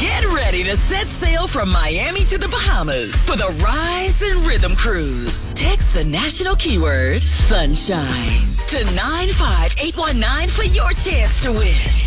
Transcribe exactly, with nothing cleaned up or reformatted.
Get ready to set sail from Miami to the Bahamas for the Rise and Rhythm Cruise. Text the national keyword sunshine to nine five eight one nine for your chance to win.